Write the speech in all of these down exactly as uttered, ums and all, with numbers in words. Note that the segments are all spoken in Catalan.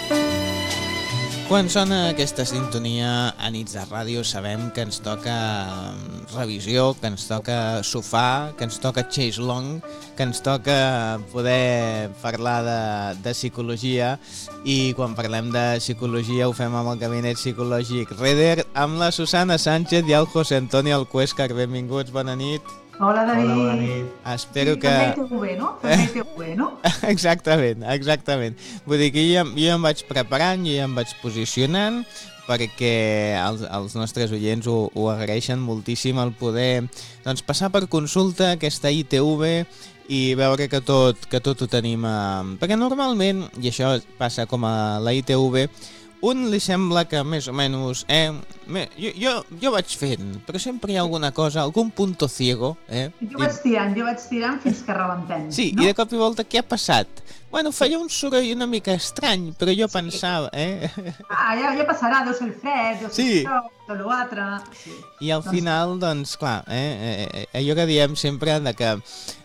Quan sona aquesta sintonia a nits de ràdio sabem que ens toca revisió, que ens toca sofà, que ens toca chase long, que ens toca poder parlar de, de psicologia, i quan parlem de psicologia ho fem amb el Gabinet Psicològic Reder, amb la Susana Sánchez i el José Antonio Alcuéscar. Benvinguts, bona nit. Hola, David. Hola, bona nit. Espero sí, que... També I T V, no? També I T V, no? Exactament, exactament. Vull dir que jo, jo em vaig preparant, jo em vaig posicionant, perquè els, els nostres oients ho, ho agraeixen moltíssim el poder doncs, passar per consulta aquesta I T V i veure que tot, que tot ho tenim... A... Perquè normalment, i això passa com a la I T V, un li sembla que més o menys, eh, jo, jo, jo vaig fent, però sempre hi ha alguna cosa, algun punto ciego, eh? Jo vaig tirant, jo vaig tirant fins que rebentem. Sí, no? I de cop i volta, què ha passat? Bueno, feia un soroll una mica estrany, però jo sí. pensava, eh? Ah, ja, ja passarà, deu ser el fred, deu ser sí. això, deu ser l'altre... Sí. I al doncs... final, doncs, clar, eh, eh, allò que diem sempre de que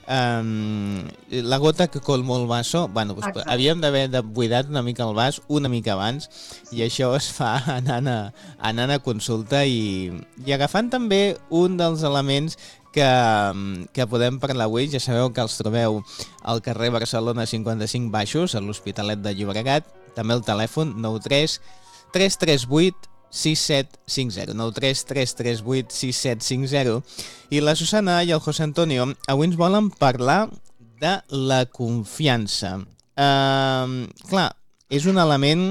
Um, la gota que colma el vaso, bueno, doncs, havíem d'haver buidat una mica el vas una mica abans, i això es fa anant a, anant a consulta i, i agafant també un dels elements que, que podem parlar avui. Ja sabeu que els trobeu al carrer Barcelona cinquanta-cinc Baixos, a l'Hospitalet de Llobregat, també el telèfon nou tres tres tres vuit sis set cinc zero, nou tres tres tres vuit sis set cinc zero. I la Susana i el José Antonio avui ens volen parlar de la confiança. Uh, clar, és un element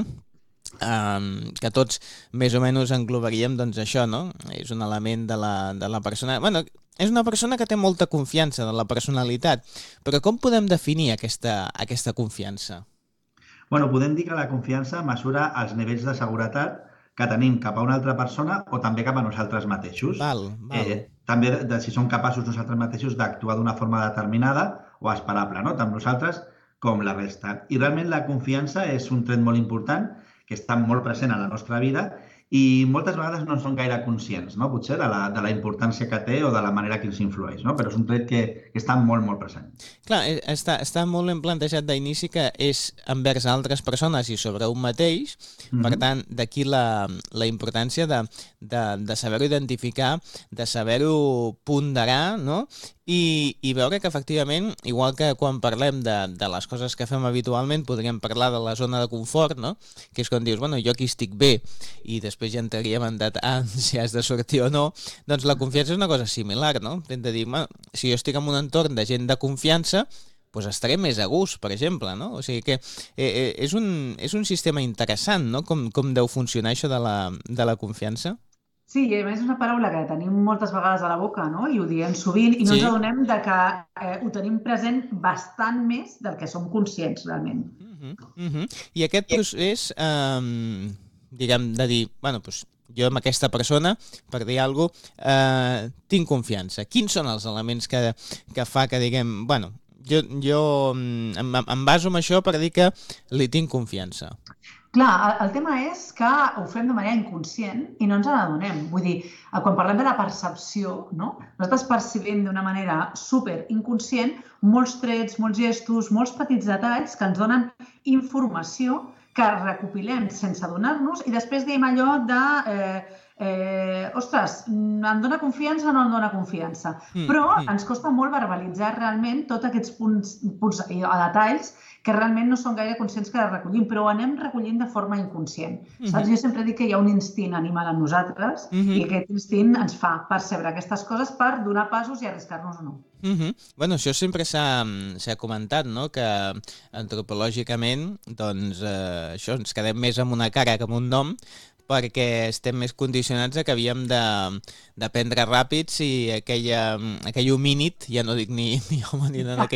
uh, que tots més o menys englobaríem, doncs això, no? És un element de la, de la persona... Bueno, és una persona que té molta confiança de la personalitat, però com podem definir aquesta, aquesta confiança? Bueno, podem dir que la confiança mesura els nivells de seguretat que tenim cap a una altra persona o també cap a nosaltres mateixos. Val, val. Eh, també de, de si som capaços nosaltres mateixos d'actuar d'una forma determinada o esperable, no? Tant nosaltres com la resta. I realment la confiança és un tret molt important que està molt present a la nostra vida i moltes vegades no en som gaire conscients, no? Potser de la, de la importància que té o de la manera que ens influeix, no? Però és un tret que, que està molt, molt present. Clar, està, està molt ben plantejat d'inici que és envers altres persones i sobre un mateix, mm-hmm. Per tant, d'aquí la, la importància de, de, de saber-ho identificar, de saber-ho ponderar, no? I, i veure que efectivament, igual que quan parlem de, de les coses que fem habitualment, podríem parlar de la zona de confort, no? Que és quan dius, bueno, jo aquí estic bé, i després ja entraríem en datar si has de sortir o no, doncs la confiança és una cosa similar, no? Hem de dir, bueno, si jo estic en un entorn de gent de confiança, doncs estaré més a gust, per exemple, no? O sigui que eh, és, un, és un sistema interessant, no? Com, com deu funcionar això de la, de la confiança. Sí, i a més és una paraula que tenim moltes vegades a la boca, no? I ho diem sovint i no sí. ens adonem de que eh, ho tenim present bastant més del que som conscients realment. Uh-huh, uh-huh. I aquest procés, eh, diguem, de dir, bueno, doncs jo amb aquesta persona, per dir alguna cosa, eh, tinc confiança. Quins són els elements que, que fa que diguem, bueno, jo, jo em, em baso en això per dir que li tinc confiança? Clar, el, el tema és que ho fem de manera inconscient i no ens n'adonem. Vull dir, quan parlem de la percepció, no? Nosaltres percibim d'una manera super inconscient molts trets, molts gestos, molts petits detalls que ens donen informació que recopilem sense adonar-nos i després diem allò de... Eh, Eh, ostres, em dona confiança o no em dona confiança? Mm, Però mm. ens costa molt verbalitzar realment tots aquests punts, punts i detalls que realment no són gaire conscients que recollim, però ho anem recollint de forma inconscient. Mm-hmm. Saps? Jo sempre dic que hi ha un instint animal en nosaltres mm-hmm. i aquest instint ens fa percebre aquestes coses per donar passos i arriscar-nos o no. Mm-hmm. Bueno, això sempre s'ha, s'ha comentat, no? Que antropològicament doncs, eh, això, ens quedem més amb una cara que amb un nom, perquè estem més condicionats a que havíem d'aprendre ràpids i aquella, aquell homínid, ja no dic ni, ni home ni dona, aquell